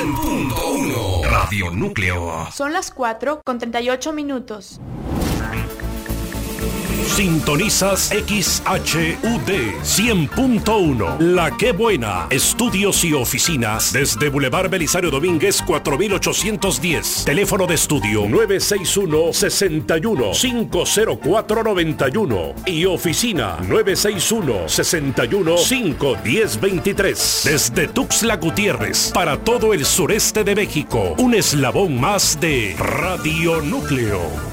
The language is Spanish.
100.1 Radio Núcleo. Son las 4:38. Sintonizas XHUD 100.1 La Qué Buena. Estudios y oficinas desde Boulevard Belisario Domínguez 4810. Teléfono de estudio 961-61-50491 y oficina 961-61-51023. Desde Tuxtla Gutiérrez para todo el sureste de México. Un eslabón más de Radio Núcleo.